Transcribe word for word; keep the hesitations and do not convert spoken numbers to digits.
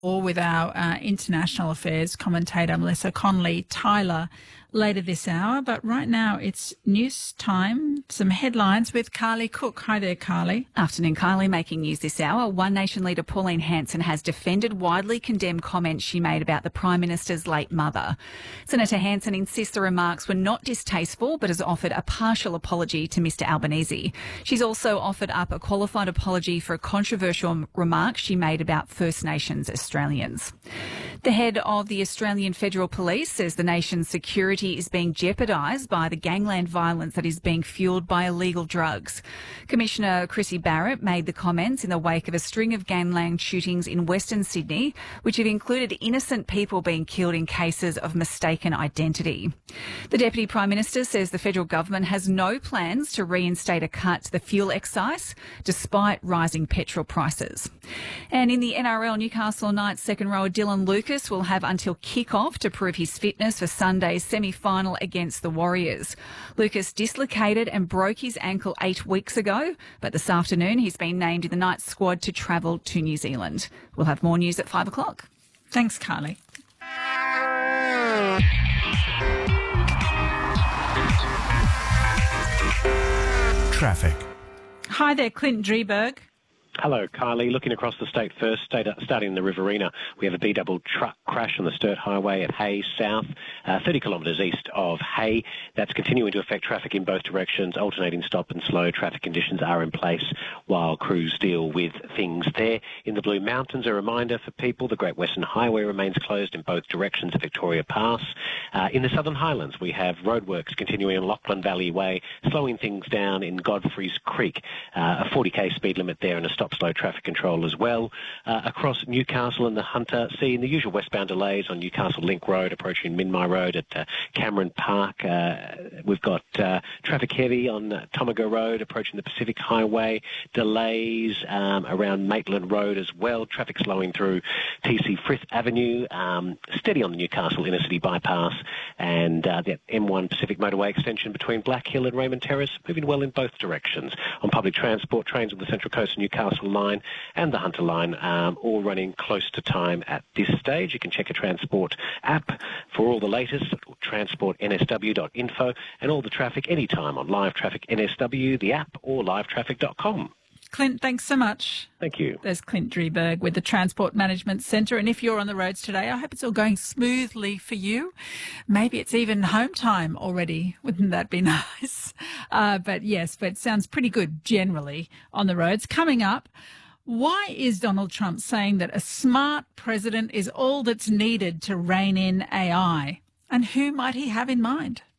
Or with our uh, international affairs commentator Melissa Connolly-Tyler later this hour. But right now it's news time, some headlines with Carly Cook. Hi there, Carly. Afternoon, Kylie. Making news this hour. One Nation leader Pauline Hanson has defended widely condemned comments she made about the Prime Minister's late mother. Senator Hanson insists the remarks were not distasteful but has offered a partial apology to Mr Albanese. She's also offered up a qualified apology for a controversial remark she made about First Nations Australians. The head of the Australian Federal Police says the nation's security is being jeopardised by the gangland violence that is being fuelled by illegal drugs. Commissioner Chrissy Barrett made the comments in the wake of a string of gangland shootings in Western Sydney, which have included innocent people being killed in cases of mistaken identity. The Deputy Prime Minister says the federal government has no plans to reinstate a cut to the fuel excise, despite rising petrol prices. And in the N R L, Newcastle Knights second rower Dylan Lucas will have until kick-off to prove his fitness for Sunday's semi-final against the Warriors. Lucas dislocated and broke his ankle eight weeks ago, but this afternoon he's been named in the Knights squad to travel to New Zealand. We'll have more news at five o'clock. Thanks, Carly. Traffic. Hi there, Clint Drieberg. Hello, Kylie. Looking across the state first, state, starting in the Riverina, we have a B-double truck crash on the Sturt Highway at Hay South, uh, thirty kilometres east of Hay. That's continuing to affect traffic in both directions. Alternating stop and slow traffic conditions are in place while crews deal with things there. In the Blue Mountains, a reminder for people, the Great Western Highway remains closed in both directions of Victoria Pass. Uh, in the Southern Highlands, we have roadworks continuing on Lachlan Valley Way, slowing things down in Godfrey's Creek, uh, a forty k speed limit there and a stop slow traffic control as well. Uh, across Newcastle and the Hunter, seeing the usual westbound delays on Newcastle Link Road, approaching Minmi Road at uh, Cameron Park. Uh, we've got uh, traffic heavy on uh, Tomago Road, approaching the Pacific Highway. Delays um, around Maitland Road as well. Traffic slowing through T C Frith Avenue. Um, steady on the Newcastle Inner City Bypass and uh, the M one Pacific Motorway extension between Black Hill and Raymond Terrace, moving well in both directions. On public transport, trains on the Central Coast and Newcastle line and the Hunter line, um, all running close to time at this stage. You can check a Transport app for all the latest at transport n s w dot info and all the traffic anytime on Live Traffic N S W, the app, or live traffic dot com. Clint, thanks so much. Thank you. There's Clint Drieberg with the Transport Management Centre. And if you're on the roads today, I hope it's all going smoothly for you. Maybe it's even home time already. Wouldn't that be nice? Uh, but yes, but it sounds pretty good generally on the roads. Coming up, why is Donald Trump saying that a smart president is all that's needed to rein in A I? And who might he have in mind?